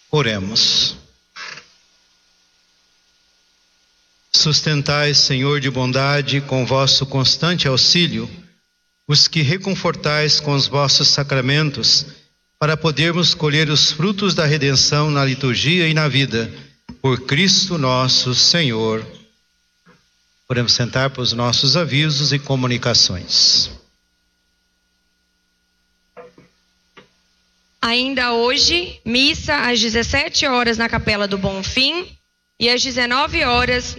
Oremos. Sustentai, Senhor de bondade, com vosso constante auxílio, os que reconfortais com os vossos sacramentos, para podermos colher os frutos da redenção na liturgia e na vida, por Cristo nosso Senhor. Podemos sentar para os nossos avisos e comunicações. Ainda hoje, missa às 17 horas na Capela do Bonfim e às 19 horas